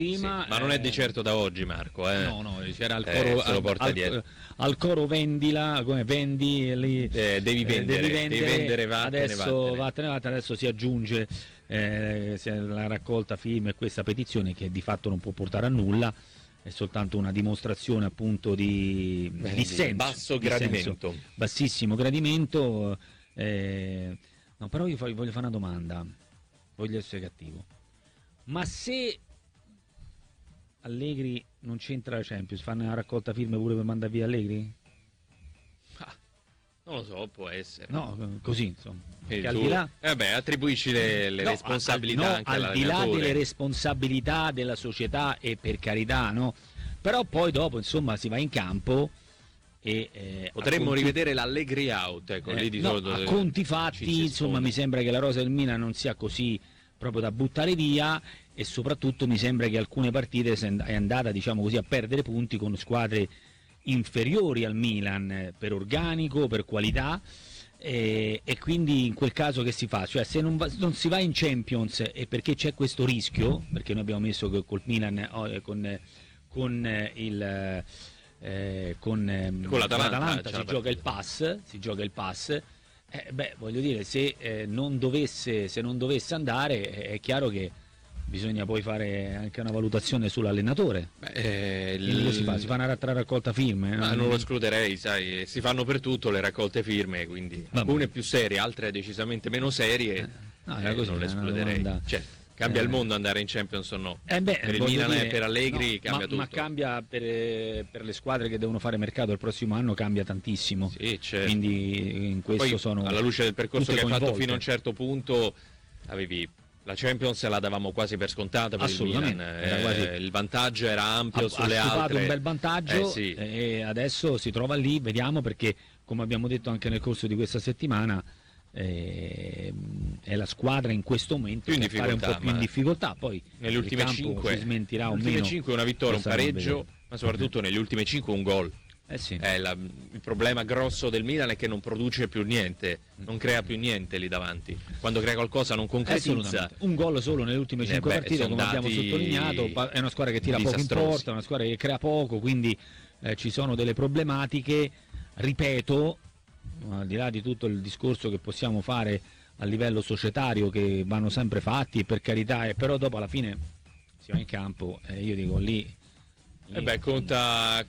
prima, sì, ma non è di certo da oggi, Marco. No, c'era il coro, se lo porta dietro. al coro vendila, come vendi, lì, devi vendere, vattene. adesso si aggiunge la raccolta firme e questa petizione che di fatto non può portare a nulla, è soltanto una dimostrazione appunto di dissenso, basso gradimento, bassissimo gradimento. No, però io voglio fare una domanda, voglio essere cattivo, ma se Allegri non c'entra la Champions, fanno una raccolta firme pure per mandare via Allegri? Non lo so, può essere. No, così insomma. E Al di là, attribuisci le responsabilità anche al di là all'allenatore. delle responsabilità della società, e per carità, no? Però poi dopo insomma si va in campo e potremmo rivedere l'Allegri out, ecco, lì di solito a conti fatti, insomma, mi sembra che la rosa del Milan non sia così proprio da buttare via, e soprattutto mi sembra che alcune partite è andata, diciamo così, a perdere punti con squadre inferiori al Milan per organico, per qualità, e quindi in quel caso che si fa? Cioè, se non si va in Champions, e perché c'è questo rischio, perché noi abbiamo messo che col Milan con l'Atalanta si gioca il pass, voglio dire, se non dovesse andare, è chiaro che bisogna poi fare anche una valutazione sull'allenatore. Si fa una raccolta firme? Ma non lo escluderei, sai, si fanno per tutto le raccolte firme, quindi alcune più serie, altre decisamente meno serie, non le escluderei. Certo, cambia il mondo andare in Champions o no? Per il Milan e per Allegri cambia tutto. Ma cambia per le squadre che devono fare mercato il prossimo anno, cambia tantissimo. Sì, certo. Quindi in questo poi, sono alla luce del percorso che hai fatto fino a un certo punto, la Champions la davamo quasi per scontata per il Milan, il vantaggio era ampio sulle altre. Ha un bel vantaggio, sì. E adesso si trova lì, vediamo, perché come abbiamo detto anche nel corso di questa settimana è la squadra in questo momento che fare un po' più in difficoltà, poi nelle ultime 5 si smentirà o meno. Nelle ultime 5 una vittoria, un pareggio, ma soprattutto negli ultimi 5 un gol. Sì. Il problema grosso del Milan è che non produce più niente, non crea più niente lì davanti. Quando crea qualcosa non concretizza. Un gol solo nelle ultime 5 partite, come abbiamo sottolineato. È una squadra che tira poco in porta, una squadra che crea poco, quindi ci sono delle problematiche. Ripeto, al di là di tutto il discorso che possiamo fare a livello societario, che vanno sempre fatti, per carità, però dopo alla fine si va in campo, io dico lì conta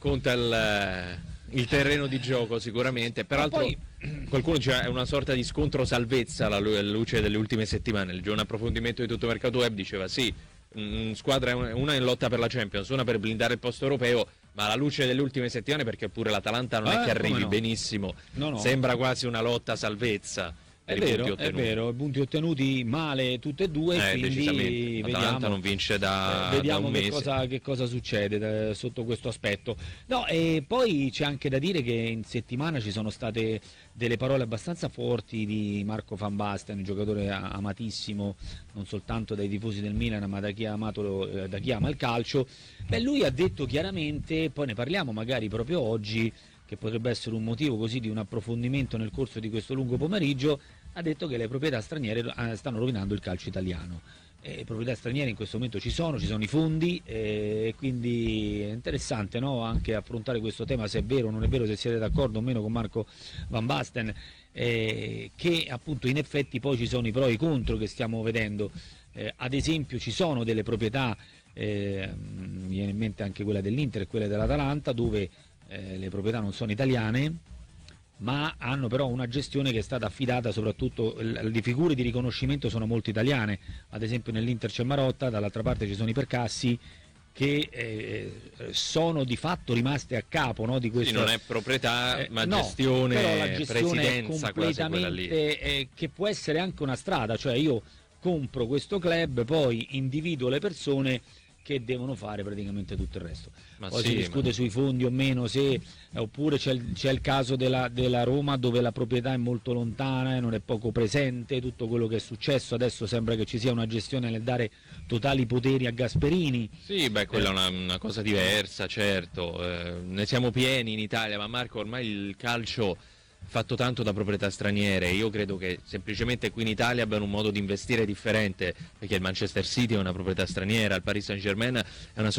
il terreno di gioco sicuramente. Peraltro qualcuno dice è una sorta di scontro salvezza alla luce delle ultime settimane. Un approfondimento di Tutto Mercato Web diceva sì, squadra, una in lotta per la Champions, una per blindare il posto europeo, ma alla luce delle ultime settimane, perché pure l'Atalanta non è che arrivi benissimo, sembra quasi una lotta salvezza. È vero, i punti ottenuti male tutte e due, quindi l'Atalanta non vince da un mese. Che cosa succede sotto questo aspetto. No, e poi c'è anche da dire che in settimana ci sono state delle parole abbastanza forti di Marco Van Basten, un giocatore amatissimo non soltanto dai tifosi del Milan, ma da chi ama il calcio. Lui ha detto chiaramente, poi ne parliamo magari proprio oggi, che potrebbe essere un motivo così di un approfondimento nel corso di questo lungo pomeriggio, ha detto che le proprietà straniere stanno rovinando il calcio italiano. Proprietà straniere in questo momento ci sono i fondi, quindi è interessante, no? Anche affrontare questo tema, se è vero o non è vero, se siete d'accordo o meno con Marco Van Basten, che appunto in effetti poi ci sono i pro e i contro che stiamo vedendo. Ad esempio ci sono delle proprietà, mi viene in mente anche quella dell'Inter e quella dell'Atalanta, dove le proprietà non sono italiane, ma hanno però una gestione che è stata affidata, soprattutto le figure di riconoscimento sono molto italiane. Ad esempio nell'Inter c'è Marotta, dall'altra parte ci sono i Percassi, che sono di fatto rimaste a capo, no, di questo. Sì, non è proprietà, ma gestione, però la gestione presidenza, è completamente che può essere anche una strada, cioè io compro questo club, poi individuo le persone che devono fare praticamente tutto il resto. Poi si discute sui fondi o meno, oppure c'è il caso della Roma, dove la proprietà è molto lontana e non è poco presente, tutto quello che è successo. Adesso sembra che ci sia una gestione nel dare totali poteri a Gasperini. Sì, quella è una cosa diversa, certo, ne siamo pieni in Italia, ma Marco, ormai il calcio fatto tanto da proprietà straniere. Io credo che semplicemente qui in Italia abbiano un modo di investire differente, perché il Manchester City è una proprietà straniera, il Paris Saint-Germain è una